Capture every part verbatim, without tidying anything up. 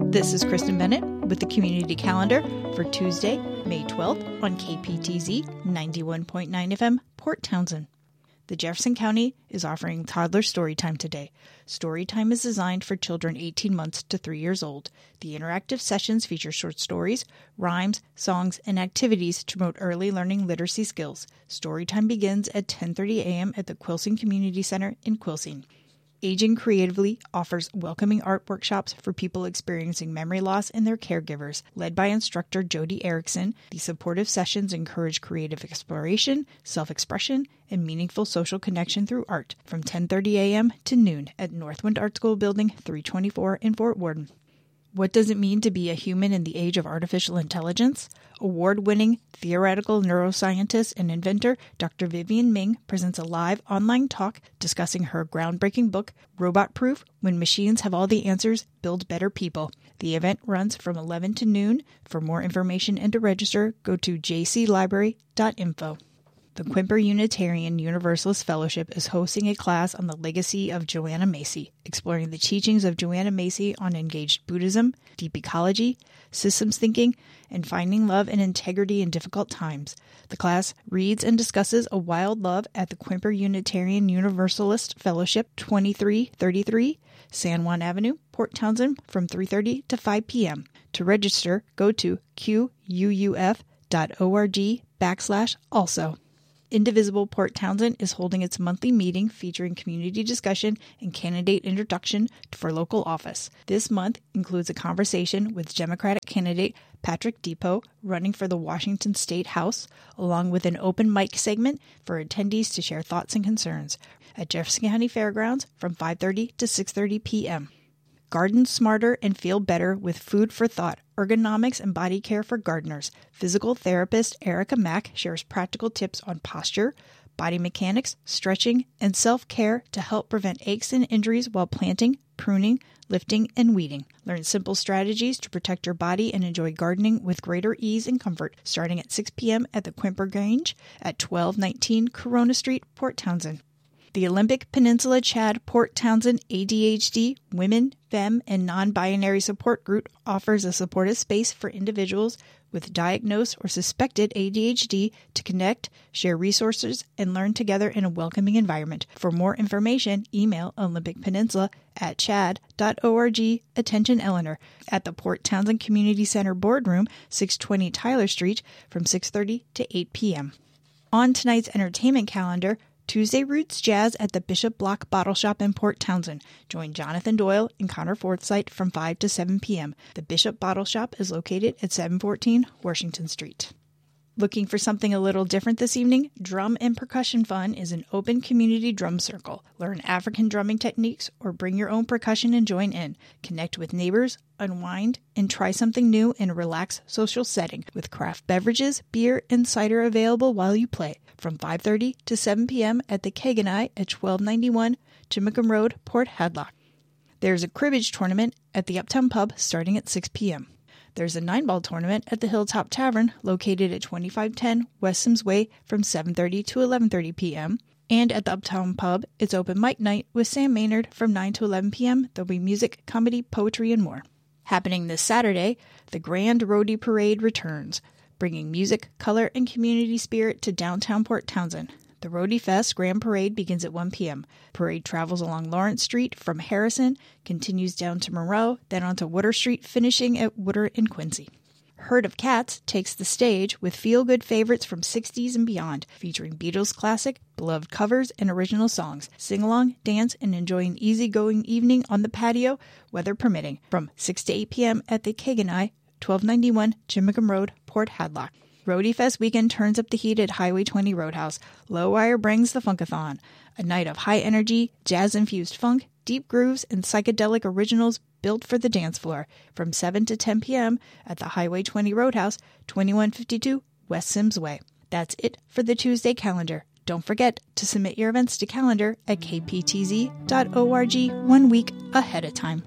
This is Kristen Bennett with the Community Calendar for Tuesday, May twelfth on K P T Z ninety-one point nine F M, Port Townsend. The Jefferson County is offering toddler storytime today. Storytime is designed for children eighteen months to three years old. The interactive sessions feature short stories, rhymes, songs, and activities to promote early learning literacy skills. Storytime begins at ten thirty a.m. at the Quilcene Community Center in Quilcene. Aging Creatively offers welcoming art workshops for people experiencing memory loss and their caregivers. Led by instructor Jody Erickson, the supportive sessions encourage creative exploration, self-expression, and meaningful social connection through art from ten thirty a.m. to noon at Northwind Art School Building three twenty-four in Fort Worden. What does it mean to be a human in the age of artificial intelligence? Award-winning theoretical neuroscientist and inventor Doctor Vivian Ming presents a live online talk discussing her groundbreaking book, Robot Proof: When Machines Have All the Answers, Build Better People. The event runs from eleven to noon. For more information and to register, go to j c library dot info. The Quimper Unitarian Universalist Fellowship is hosting a class on the legacy of Joanna Macy, exploring the teachings of Joanna Macy on engaged Buddhism, deep ecology, systems thinking, and finding love and integrity in difficult times. The class reads and discusses A Wild Love at the Quimper Unitarian Universalist Fellowship, twenty-three thirty-three San Juan Avenue, Port Townsend, from three thirty to five p.m. To register, go to q u u f dot org backslash also. Indivisible Port Townsend is holding its monthly meeting featuring community discussion and candidate introduction for local office. This month includes a conversation with Democratic candidate Patrick Depot running for the Washington State House, along with an open mic segment for attendees to share thoughts and concerns at Jefferson County Fairgrounds from five thirty to six thirty p.m. Garden smarter and feel better with food for thought, ergonomics and body care for gardeners. Physical therapist Erica Mack shares practical tips on posture, body mechanics, stretching, and self-care to help prevent aches and injuries while planting, pruning, lifting, and weeding. Learn simple strategies to protect your body and enjoy gardening with greater ease and comfort starting at six p.m. at the Quimper Grange at twelve nineteen Corona Street, Port Townsend. The Olympic Peninsula Chad Port Townsend A D H D Women, Femme, and Non-Binary Support Group offers a supportive space for individuals with diagnosed or suspected A D H D to connect, share resources, and learn together in a welcoming environment. For more information, email Olympic Peninsula at chad dot org. Attention Eleanor at the Port Townsend Community Center Boardroom, six twenty Tyler Street, from six thirty to eight p.m. On tonight's entertainment calendar, Tuesday Roots Jazz at the Bishop Block Bottle Shop in Port Townsend. Join Jonathan Doyle and Connor Forsythe from five to seven p.m. The Bishop Bottle Shop is located at seven fourteen Washington Street. Looking for something a little different this evening? Drum and Percussion Fun is an open community drum circle. Learn African drumming techniques or bring your own percussion and join in. Connect with neighbors, unwind, and try something new in a relaxed social setting with craft beverages, beer, and cider available while you play. From five thirty to seven p.m. at the Keganai at twelve ninety-one Chimicum Road, Port Hadlock. There's a cribbage tournament at the Uptown Pub starting at six p.m. There's a nine-ball tournament at the Hilltop Tavern located at twenty-five ten West Sims Way from seven thirty to eleven thirty p.m. And at the Uptown Pub, it's open mic night with Sam Maynard from nine to eleven p.m. There'll be music, comedy, poetry, and more. Happening this Saturday, the Grand Roadie Parade returns, bringing music, color, and community spirit to downtown Port Townsend. The Roadie Fest Grand Parade begins at one p.m. Parade travels along Lawrence Street from Harrison, continues down to Monroe, then onto Water Street, finishing at Water and Quincy. Herd of Cats takes the stage with feel-good favorites from sixties and beyond, featuring Beatles classic, beloved covers, and original songs. Sing along, dance, and enjoy an easygoing evening on the patio, weather permitting, from six to eight p.m. at the Keganai, twelve ninety-one Chimicum Road, Port Hadlock. Roadie Fest weekend turns up the heat at Highway twenty Roadhouse. Low Wire brings the Funkathon, a night of high energy, jazz-infused funk, deep grooves, and psychedelic originals built for the dance floor from seven to ten p.m. at the Highway twenty Roadhouse, twenty-one fifty-two West Sims Way. That's it for the Tuesday calendar. Don't forget to submit your events to calendar at k p t z dot org one week ahead of time.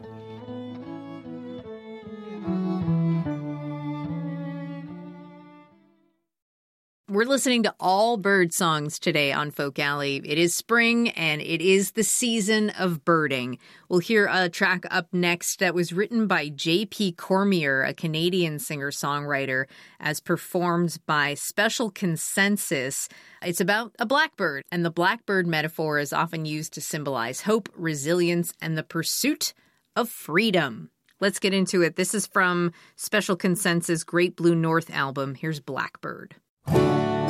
We're We're listening to all bird songs today on Folk Alley. It is spring, and it is the season of birding. We'll hear a track up next that was written by J P Cormier, a Canadian singer-songwriter, as performed by Special Consensus. It's about a blackbird, and the blackbird metaphor is often used to symbolize hope, resilience, and the pursuit of freedom. Let's get into it. This is from Special Consensus' Great Blue North album. Here's Blackbird.